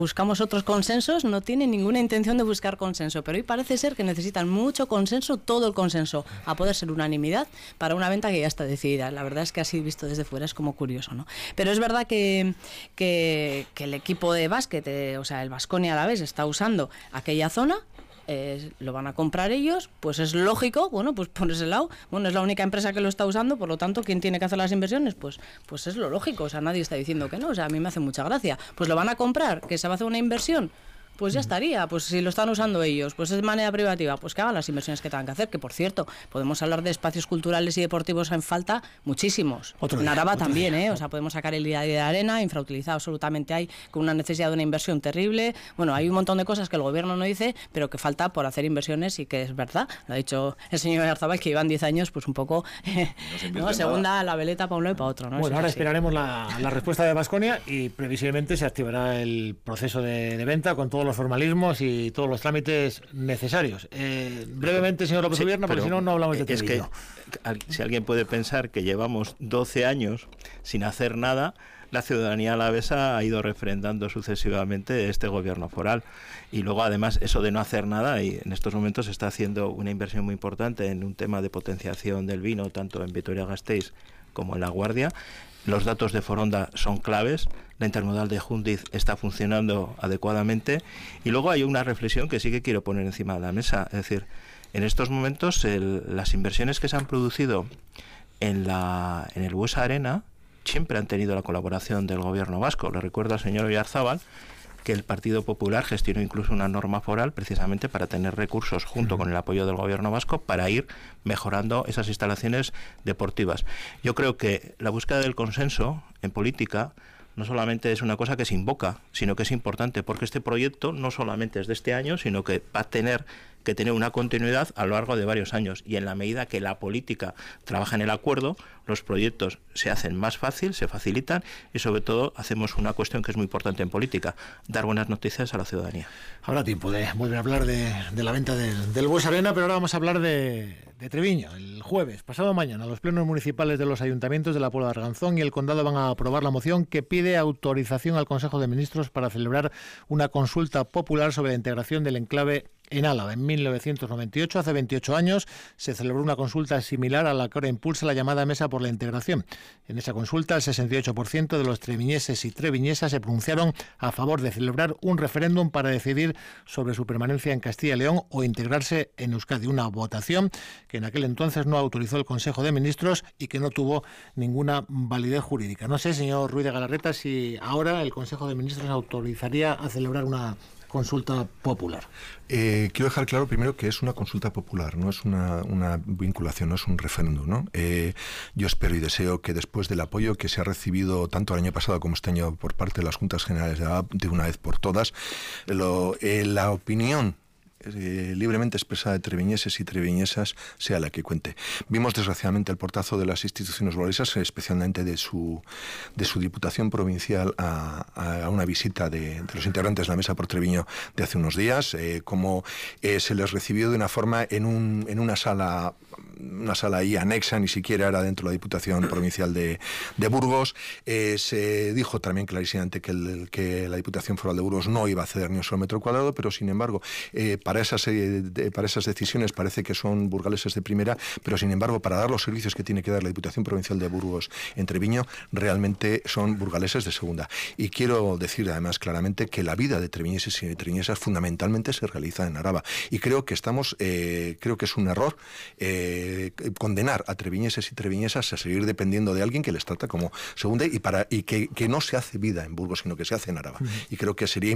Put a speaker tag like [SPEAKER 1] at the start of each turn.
[SPEAKER 1] buscamos otros consensos, no tienen ninguna intención de buscar consenso, pero hoy parece ser que necesitan mucho consenso, todo el consenso, a poder ser unanimidad para una venta que ya está decidida. La verdad es que así visto desde fuera es como curioso, ¿no? Pero es verdad que el equipo de básquet, o sea, el Baskonia Alavés está usando aquella zona. Lo van a comprar ellos, pues es lógico, bueno, pues por ese lado, bueno, es la única empresa que lo está usando, por lo tanto, ¿quién tiene que hacer las inversiones? Pues es lo lógico, o sea, nadie está diciendo que no, o sea, a mí me hace mucha gracia. Pues lo van a comprar, que se va a hacer una inversión, pues ya estaría, pues si lo están usando ellos, pues es de manera privativa, pues que hagan las inversiones que tengan que hacer, que por cierto, podemos hablar de espacios culturales y deportivos en falta muchísimos. En Araba también, o sea, podemos sacar el día de arena, infrautilizado absolutamente hay, con una necesidad de una inversión terrible. Bueno, hay un montón de cosas que el gobierno no dice, pero que falta por hacer inversiones y que es verdad. Lo ha dicho el señor Arzabal, que llevan 10 años, pues un poco, ¿no? Segunda la veleta para uno y para otro, ¿no?
[SPEAKER 2] Bueno, ahora esperaremos la respuesta de Baskonia y previsiblemente se activará el proceso de venta con todos los formalismos y todos los trámites necesarios. Brevemente, señor López Ubierna, porque si no, no hablamos de Treviño.
[SPEAKER 3] Es que si alguien puede pensar que llevamos 12 años sin hacer nada, la ciudadanía alavesa ha ido refrendando sucesivamente este gobierno foral. Y luego, además, eso de no hacer nada, y en estos momentos se está haciendo una inversión muy importante en un tema de potenciación del vino, tanto en Vitoria-Gasteiz como en La Guardia. Los datos de Foronda son claves, la intermodal de Jundiz está funcionando adecuadamente y luego hay una reflexión que sí que quiero poner encima de la mesa, es decir, en estos momentos las inversiones que se han producido en el Buesa Arena siempre han tenido la colaboración del gobierno vasco. Le recuerdo al señor Oyarzabal que el Partido Popular gestionó incluso una norma foral precisamente para tener recursos junto con el apoyo del gobierno vasco para ir mejorando esas instalaciones deportivas. Yo creo que la búsqueda del consenso en política no solamente es una cosa que se invoca, sino que es importante, porque este proyecto no solamente es de este año, sino que va a tener que tener una continuidad a lo largo de varios años, y en la medida que la política trabaja en el acuerdo, los proyectos se hacen más fácil, se facilitan y sobre todo hacemos una cuestión que es muy importante en política, dar buenas noticias a la ciudadanía.
[SPEAKER 2] Habrá tiempo de volver a hablar de la venta del Buesa Arena, pero ahora vamos a hablar de Treviño. El jueves, pasado mañana, los plenos municipales de los ayuntamientos de la Puebla de Arganzón y el Condado van a aprobar la moción que pide autorización al Consejo de Ministros para celebrar una consulta popular sobre la integración del enclave en Álava. En 1998, hace 28 años, se celebró una consulta similar a la que ahora impulsa la llamada Mesa por la Integración. En esa consulta, el 68% de los treviñeses y treviñesas se pronunciaron a favor de celebrar un referéndum para decidir sobre su permanencia en Castilla y León o integrarse en Euskadi. Una votación que en aquel entonces no autorizó el Consejo de Ministros y que no tuvo ninguna validez jurídica. No sé, señor Ruiz de Galarreta, si ahora el Consejo de Ministros autorizaría a celebrar una consulta popular.
[SPEAKER 4] Quiero dejar claro primero que es una consulta popular, no es una vinculación, no es un referéndum, ¿no? Yo espero y deseo que después del apoyo que se ha recibido tanto el año pasado como este año por parte de las Juntas Generales de una vez por todas, la opinión libremente expresada de treviñeses y treviñesas sea la que cuente. Vimos desgraciadamente el portazo de las instituciones burgalesas, especialmente de su Diputación Provincial a una visita de los integrantes de la Mesa por Treviño de hace unos días, cómo se les recibió de una forma en una sala ahí anexa, ni siquiera era dentro de la Diputación Provincial de Burgos. Se dijo también clarísimamente que la Diputación Foral de Burgos no iba a ceder ni un solo metro cuadrado, pero sin embargo para esas decisiones parece que son burgaleses de primera, pero sin embargo para dar los servicios que tiene que dar la Diputación Provincial de Burgos en Treviño realmente son burgaleses de segunda. Y quiero decir además claramente que la vida de treviñeses y de treviñesas fundamentalmente se realiza en Araba, y creo que es un error condenar a treviñeses y treviñesas a seguir dependiendo de alguien que les trata como segunda y que no se hace vida en Burgos, sino que se hace en Araba. Y creo que sería